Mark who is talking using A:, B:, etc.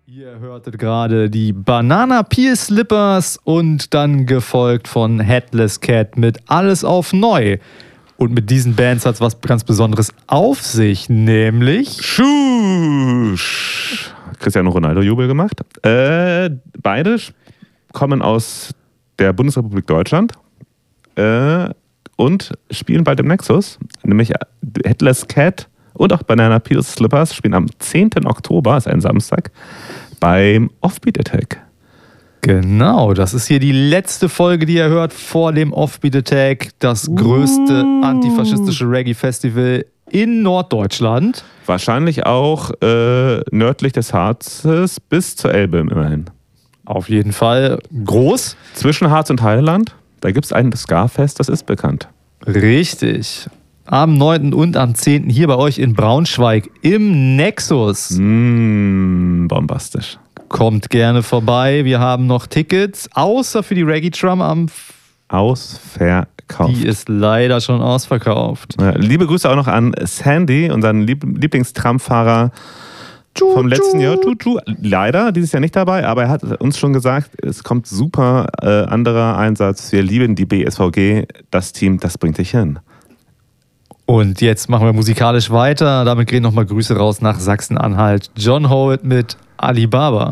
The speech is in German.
A: Ihr hörtet gerade die Banana Peel Slippers und dann gefolgt von Headless Cat mit Alles auf Neu. Und mit diesen Bands hat es was ganz Besonderes auf sich, nämlich
B: Schusch. Cristiano Ronaldo Jubel gemacht. Beide kommen aus der Bundesrepublik Deutschland und spielen bald im Nexus, nämlich Headless Cat und auch Banana Peel Slippers spielen am 10. Oktober, ist ein Samstag, beim Offbeat Attack.
A: Genau, das ist hier die letzte Folge, die ihr hört vor dem Offbeat Attack, das größte antifaschistische Reggae-Festival in Norddeutschland.
B: Wahrscheinlich auch nördlich des Harzes bis zur Elbe immerhin.
A: Auf jeden Fall groß.
B: Zwischen Harz und Heideland, da gibt es ein Ska-Fest, das ist bekannt.
A: Richtig. Am 9. und am 10. hier bei euch in Braunschweig im Nexus.
B: Bombastisch.
A: Kommt gerne vorbei. Wir haben noch Tickets, außer für die Reggae Drum am
B: Ausverkauft.
A: Die ist leider schon ausverkauft.
B: Ja, liebe Grüße auch noch an Sandy, unseren Lieblingstramfahrer vom letzten Jahr. Leider dieses Jahr nicht dabei, aber er hat uns schon gesagt, es kommt super anderer Einsatz. Wir lieben die BSVG. Das Team, das bringt dich hin.
A: Und jetzt machen wir musikalisch weiter. Damit gehen nochmal Grüße raus nach Sachsen-Anhalt. John Howitt mit Alibaba.